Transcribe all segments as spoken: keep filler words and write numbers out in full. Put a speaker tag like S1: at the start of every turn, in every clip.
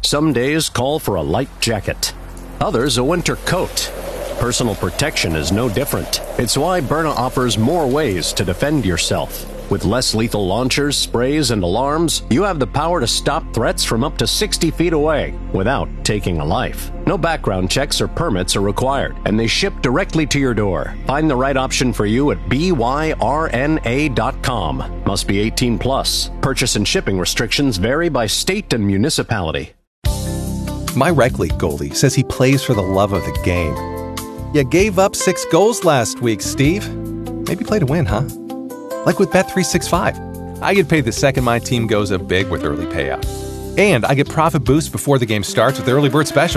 S1: Some days call for a light jacket, others a winter coat. Personal protection is no different. It's why Byrna offers more ways to defend yourself. With less lethal launchers, sprays, and alarms, you have the power to stop threats from up to sixty feet away without taking a life. No background checks or permits are required, and they ship directly to your door. Find the right option for you at B Y R N A dot com. Must be eighteen plus. Purchase and shipping restrictions vary by state and municipality.
S2: My rec league goalie says he plays for the love of the game. You gave up six goals last week, Steve. Maybe play to win, huh? Like with Bet three sixty-five. I get paid the second my team goes up big with early payout. And I get profit boosts before the game starts with the early bird special.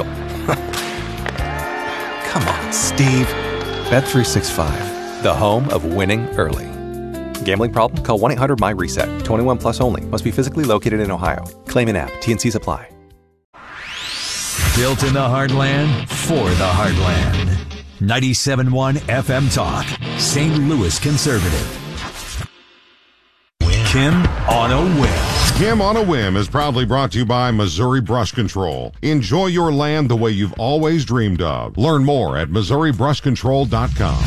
S2: Come on, Steve. Bet three sixty-five, the home of winning early. Gambling problem? Call one eight hundred M Y reset. twenty-one plus only. Must be physically located in Ohio. Claim an app. T N Cs apply.
S3: Built in the heartland, for the heartland. ninety-seven point one F M Talk, Saint Louis Conservative. Kim on a Whim.
S4: Kim on a Whim is proudly brought to you by Missouri Brush Control. Enjoy your land the way you've always dreamed of. Learn more at Missouri Brush Control dot com.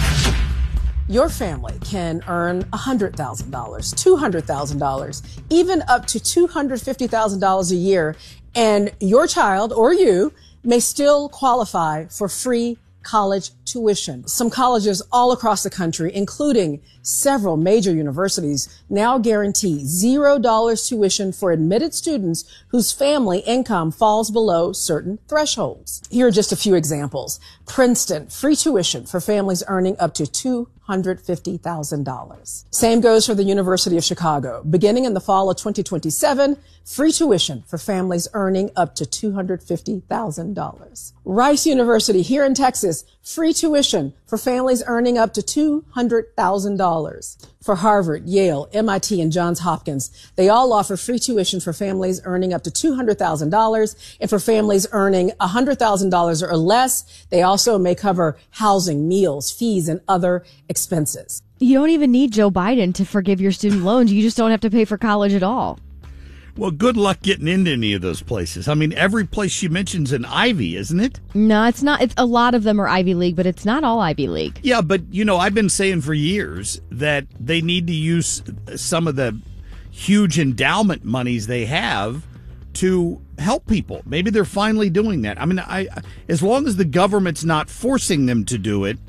S5: Your family can earn one hundred thousand dollars, two hundred thousand dollars, even up to two hundred fifty thousand dollars a year, and your child or you may still qualify for free college tuition. Some colleges all across the country, including several major universities, now guarantee zero dollars tuition for admitted students whose family income falls below certain thresholds. Here are just a few examples. Princeton, free tuition for families earning up to two hundred fifty thousand dollars. Same goes for the University of Chicago. Beginning in the fall of twenty twenty-seven, free tuition for families earning up to two hundred fifty thousand dollars. Rice University here in Texas, free tuition for families earning up to two hundred thousand dollars. For Harvard, Yale, M I T, and Johns Hopkins, they all offer free tuition for families earning up to two hundred thousand dollars. And for families earning one hundred thousand dollars or less, they also may cover housing, meals, fees, and other expenses.
S6: You don't even need Joe Biden to forgive your student loans. You just don't have to pay for college at all.
S7: Well, good luck getting into any of those places. I mean, every place she mentions an Ivy, isn't it?
S6: No, it's not. It's a lot of them are Ivy League, but it's not all Ivy League.
S7: Yeah, but, you know, I've been saying for years that they need to use some of the huge endowment monies they have to help people. Maybe they're finally doing that. I mean, I as long as the government's not forcing them to do it,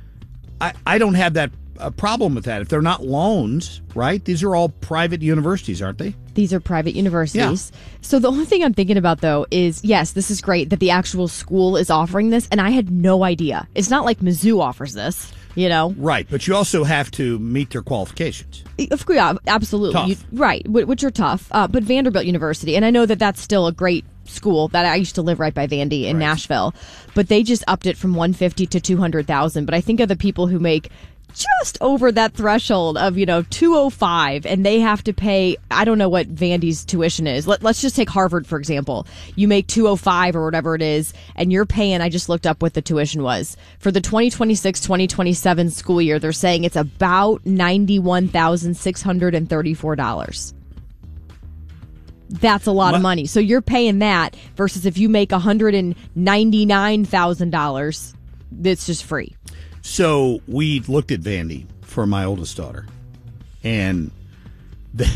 S7: I, I don't have that a problem with that. If they're not loans, right? These are all private universities, aren't they?
S6: These are private universities.
S7: Yeah.
S6: So the only thing I'm thinking about, though, is, yes, this is great that the actual school is offering this, and I had no idea. It's not like Mizzou offers this, you know?
S7: Right, but you also have to meet their qualifications.
S6: Of course, yeah, absolutely. You, right, which are tough. Uh, but Vanderbilt University, and I know that that's still a great school. That I used to live right by Vandy in right. Nashville, but they just upped it from one hundred fifty to two hundred thousand. But I think of the people who make just over that threshold of, you know, two oh five, and they have to pay, I don't know what Vandy's tuition is. Let, let's just take Harvard, for example. You make two oh five or whatever it is, and you're paying, I just looked up what the tuition was. For the twenty twenty-six twenty twenty-seven school year, they're saying it's about ninety-one thousand six hundred thirty-four dollars. That's a lot of money. So you're paying that versus if you make one hundred ninety-nine thousand dollars, it's just free.
S7: So we looked at Vandy for my oldest daughter. And the,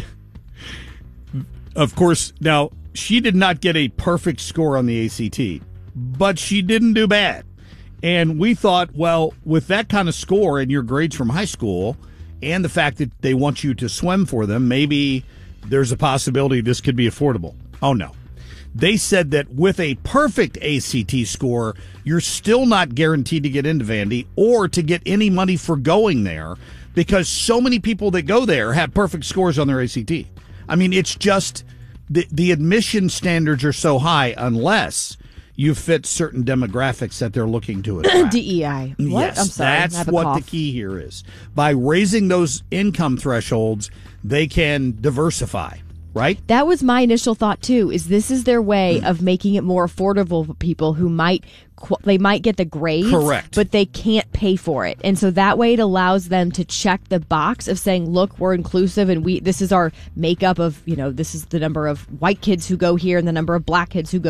S7: of course, now she did not get a perfect score on the A C T, but she didn't do bad. And we thought, well, with that kind of score and your grades from high school and the fact that they want you to swim for them, maybe there's a possibility this could be affordable. Oh, no. They said that with a perfect A C T score, you're still not guaranteed to get into Vandy or to get any money for going there because so many people that go there have perfect scores on their A C T. I mean, it's just the, the admission standards are so high unless you fit certain demographics that they're looking to attract.
S6: D E I. What?
S7: Yes,
S6: I'm sorry.
S7: that's what
S6: cough.
S7: the key here is. By raising those income thresholds, they can diversify, right?
S6: That was my initial thought, too, is this is their way of making it more affordable for people who might, they might get the grades,
S7: correct,
S6: but they can't pay for it. And so that way it allows them to check the box of saying, look, we're inclusive and we this is our makeup of, you know, this is the number of white kids who go here and the number of black kids who go